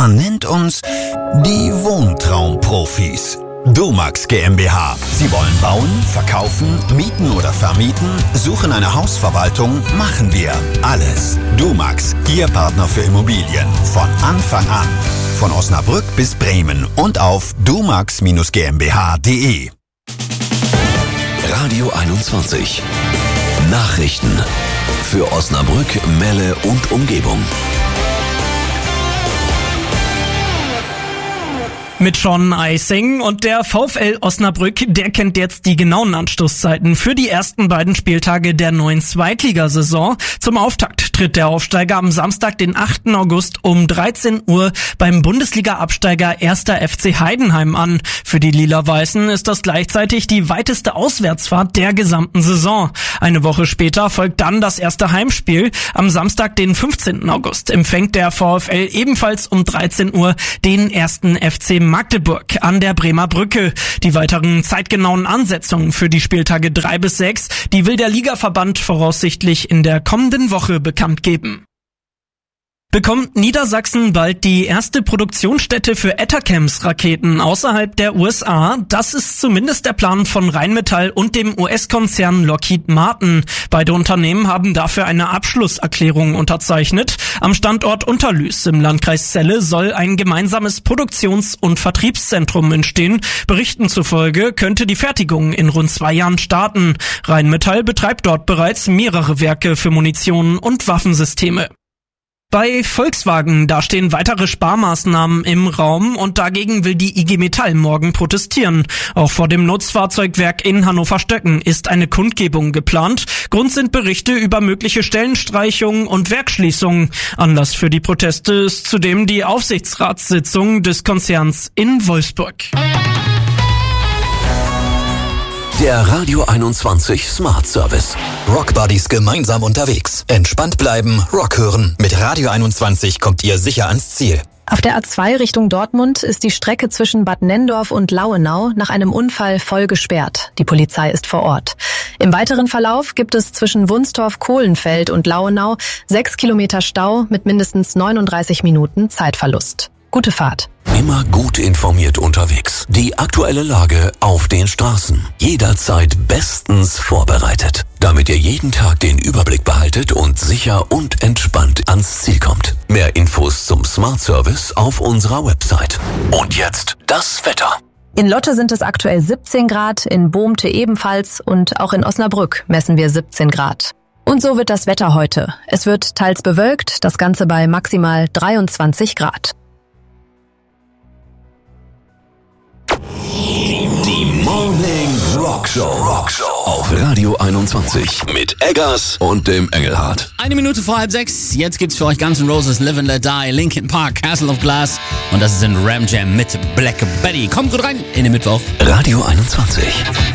Man nennt uns die Wohntraumprofis. Dumax GmbH. Sie wollen bauen, verkaufen, mieten oder vermieten? Suchen eine Hausverwaltung? Machen wir alles. Dumax, Ihr Partner für Immobilien. Von Anfang an. Von Osnabrück bis Bremen und auf dumax-gmbh.de. Radio 21. Nachrichten für Osnabrück, Melle und Umgebung. Mit Sean Eising und der VfL Osnabrück, der kennt jetzt die genauen Anstoßzeiten für die ersten beiden Spieltage der neuen Zweitligasaison. Zum Auftakt tritt der Aufsteiger am Samstag, den 8. August um 13 Uhr beim Bundesliga-Absteiger 1. FC Heidenheim an. Für die Lila-Weißen ist das gleichzeitig die weiteste Auswärtsfahrt der gesamten Saison. Eine Woche später folgt dann das erste Heimspiel. Am Samstag, den 15. August, empfängt der VfL ebenfalls um 13 Uhr den 1. FC Magdeburg an der Bremer Brücke. Die weiteren zeitgenauen Ansetzungen für die Spieltage 3 bis 6, die will der Ligaverband voraussichtlich in der kommenden Woche bekannt geben. Bekommt Niedersachsen bald die erste Produktionsstätte für Atacams-Raketen außerhalb der USA? Das ist zumindest der Plan von Rheinmetall und dem US-Konzern Lockheed Martin. Beide Unternehmen haben dafür eine Abschlusserklärung unterzeichnet. Am Standort Unterlüß im Landkreis Celle soll ein gemeinsames Produktions- und Vertriebszentrum entstehen. Berichten zufolge könnte die Fertigung in rund 2 Jahren starten. Rheinmetall betreibt dort bereits mehrere Werke für Munition und Waffensysteme. Bei Volkswagen, da stehen weitere Sparmaßnahmen im Raum und dagegen will die IG Metall morgen protestieren. Auch vor dem Nutzfahrzeugwerk in Hannover-Stöcken ist eine Kundgebung geplant. Grund sind Berichte über mögliche Stellenstreichungen und Werksschließungen. Anlass für die Proteste ist zudem die Aufsichtsratssitzung des Konzerns in Wolfsburg. Der Radio 21 Smart Service. Rockbuddies gemeinsam unterwegs. Entspannt bleiben, Rock hören. Mit Radio 21 kommt ihr sicher ans Ziel. Auf der A2 Richtung Dortmund ist die Strecke zwischen Bad Nenndorf und Lauenau nach einem Unfall voll gesperrt. Die Polizei ist vor Ort. Im weiteren Verlauf gibt es zwischen Wunstorf-Kohlenfeld und Lauenau 6 Kilometer Stau mit mindestens 39 Minuten Zeitverlust. Gute Fahrt. Immer gut informiert unterwegs. Die aktuelle Lage auf den Straßen. Jederzeit bestens vorbereitet. Damit ihr jeden Tag den Überblick behaltet und sicher und entspannt ans Ziel kommt. Mehr Infos zum Smart Service auf unserer Website. Und jetzt das Wetter. In Lotte sind es aktuell 17 Grad, in Bohmte ebenfalls und auch in Osnabrück messen wir 17 Grad. Und so wird das Wetter heute. Es wird teils bewölkt, das Ganze bei maximal 23 Grad. Die Morning Rock Show auf Radio 21 mit Eggers und dem Engelhardt. 1 Minute vor 5:30. Jetzt gibt's für euch Guns N' Roses, Live and Let Die, Linkin Park, Castle of Glass und das ist in Ram Jam mit Black Betty. Kommt gut rein in den Mittwoch. Radio 21.